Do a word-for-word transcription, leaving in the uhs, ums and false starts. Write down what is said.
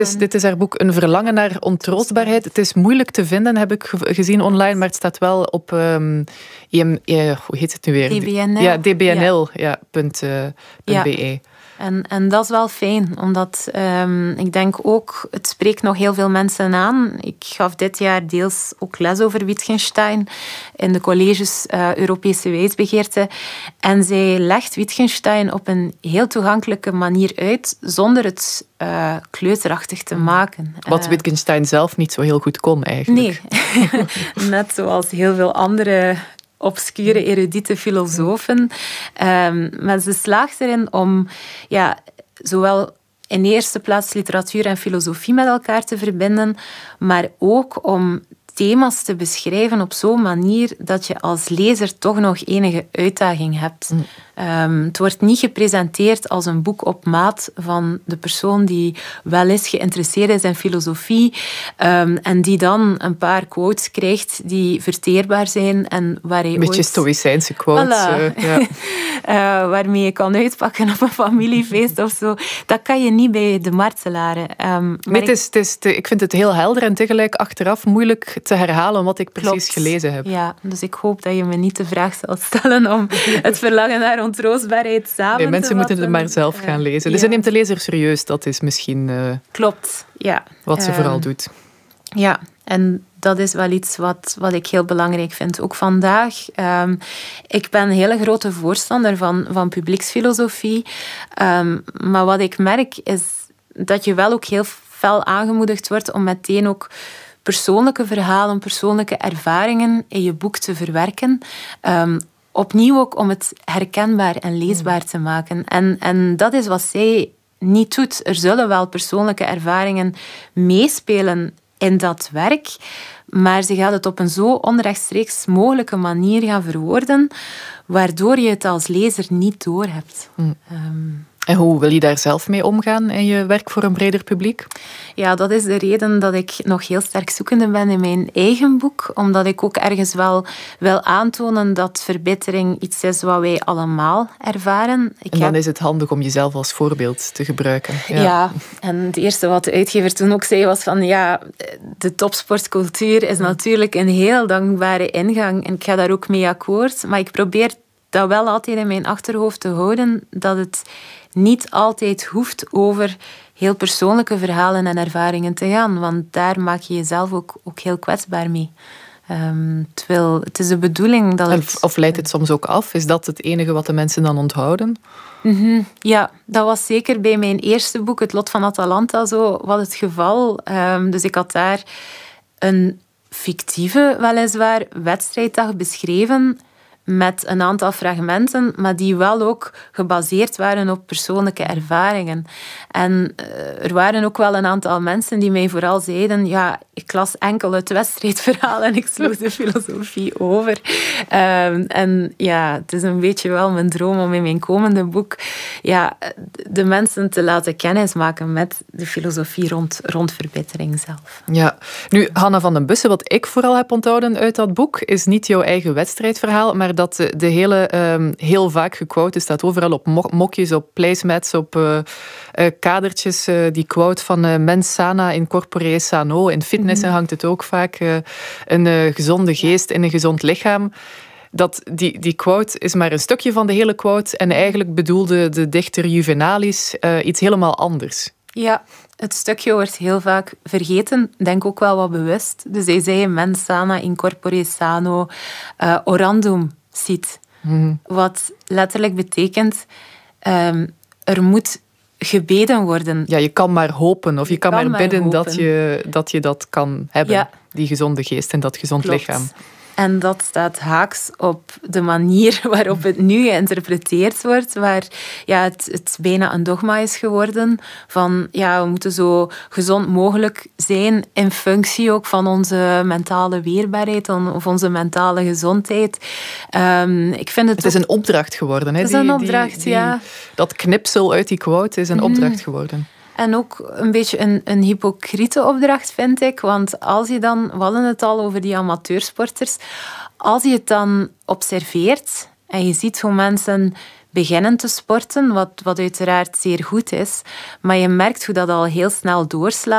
Dus dit is haar boek Een verlangen naar ontroostbaarheid. Het is moeilijk te vinden, heb ik gezien online, maar het staat wel op um, I M, uh, hoe heet het nu weer? D B N L. Ja, d b n l ja. Ja, punt, uh, ja. B E. En, en dat is wel fijn, omdat um, ik denk ook, het spreekt nog heel veel mensen aan. Ik gaf dit jaar deels ook les over Wittgenstein in de colleges uh, Europese wijsbegeerte. En zij legt Wittgenstein op een heel toegankelijke manier uit, zonder het uh, kleuterachtig te maken. Wat Wittgenstein zelf niet zo heel goed kon, eigenlijk. Nee, net zoals heel veel andere obscure, erudite filosofen. Um, maar ze slaagt erin om ja, zowel in eerste plaats literatuur en filosofie met elkaar te verbinden, maar ook om thema's te beschrijven op zo'n manier dat je als lezer toch nog enige uitdaging hebt. Mm. Um, het wordt niet gepresenteerd als een boek op maat van de persoon die wel eens geïnteresseerd is in filosofie um, en die dan een paar quotes krijgt die verteerbaar zijn en waar hij een beetje ooit... stoïcijnse quotes. Voilà. Uh, ja. uh, waarmee je kan uitpakken op een familiefeest of zo. Dat kan je niet bij de martelaren. Um, nee, het is, het is te, ik vind het heel helder en tegelijk achteraf moeilijk te herhalen wat ik precies Klopt. gelezen heb. Ja, dus ik hoop dat je me niet de vraag zal stellen om het verlangen naar ontroostbaarheid samen nee, te mensen moeten het maar zelf uh, gaan lezen. Ja. Dus ze neemt de lezer serieus, dat is misschien uh, Klopt, ja. wat ze um, vooral doet. Ja, en dat is wel iets wat, wat ik heel belangrijk vind. Ook vandaag. Um, ik ben een hele grote voorstander van, van publieksfilosofie. Um, maar wat ik merk is dat je wel ook heel fel aangemoedigd wordt om meteen ook persoonlijke verhalen, persoonlijke ervaringen in je boek te verwerken. Um, opnieuw ook om het herkenbaar en leesbaar te maken. En, en dat is wat zij niet doet. Er zullen wel persoonlijke ervaringen meespelen in dat werk, maar ze gaat het op een zo onrechtstreeks mogelijke manier gaan verwoorden, waardoor je het als lezer niet doorhebt. Mm. Um, En hoe wil je daar zelf mee omgaan in je werk voor een breder publiek? Ja, dat is de reden dat ik nog heel sterk zoekende ben in mijn eigen boek. Omdat ik ook ergens wel wil aantonen dat verbetering iets is wat wij allemaal ervaren. Ik en dan heb... is het handig om jezelf als voorbeeld te gebruiken. Ja. ja, en het eerste wat de uitgever toen ook zei was van ja, de topsportcultuur is natuurlijk een heel dankbare ingang. En ik ga daar ook mee akkoord. Maar ik probeer dat wel altijd in mijn achterhoofd te houden, dat het niet altijd hoeft over heel persoonlijke verhalen en ervaringen te gaan. Want daar maak je jezelf ook, ook heel kwetsbaar mee. Um, terwijl het is de bedoeling dat het... Of leidt het soms ook af? Is dat het enige wat de mensen dan onthouden? Mm-hmm. Ja, dat was zeker bij mijn eerste boek, Het Lot van Atalanta, zo wat het geval. Um, dus ik had daar een fictieve, weliswaar, wedstrijddag beschreven met een aantal fragmenten, maar die wel ook gebaseerd waren op persoonlijke ervaringen. En uh, er waren ook wel een aantal mensen die mij vooral zeiden, ja, ik las enkel het wedstrijdverhaal en ik sloeg de filosofie over. Um, en ja, het is een beetje wel mijn droom om in mijn komende boek ja, de mensen te laten kennismaken met de filosofie rond, rond verbittering zelf. Ja, nu, Hanna van den Bussen, wat ik vooral heb onthouden uit dat boek, is niet jouw eigen wedstrijdverhaal, maar dat de hele um, heel vaak gequote staat overal op mo- mokjes, op placemats, op uh, uh, kadertjes. Uh, die quote van uh, mens sana in corpore sano. In fitnessen mm-hmm. hangt het ook vaak. Uh, een uh, gezonde geest in een gezond lichaam. Dat, die, die quote is maar een stukje van de hele quote. En eigenlijk bedoelde de dichter Juvenalis uh, iets helemaal anders. Ja, het stukje wordt heel vaak vergeten. Denk ook wel wat bewust. Dus hij zei mens sana in corpore sano uh, orandum sit. Mm. Wat letterlijk betekent, um, er moet gebeden worden. Ja, je kan maar hopen of je, je kan, kan maar bidden maar dat je, dat je dat kan hebben. Ja. Die gezonde geest en dat gezond Klopt. lichaam. En dat staat haaks op de manier waarop het nu geïnterpreteerd wordt, waar ja, het, het bijna een dogma is geworden van ja, we moeten zo gezond mogelijk zijn in functie ook van onze mentale weerbaarheid of onze mentale gezondheid. Um, ik vind het, het is ook... een opdracht geworden. Hè? Het is een opdracht, die, die, ja. Dat knipsel uit die quote is een opdracht mm. geworden. En ook een beetje een, een hypocriete opdracht, vind ik. Want als je dan, we hadden het al over die amateursporters, als je het dan observeert en je ziet hoe mensen beginnen te sporten, wat, wat uiteraard zeer goed is. Maar je merkt hoe dat al heel snel doorslaat.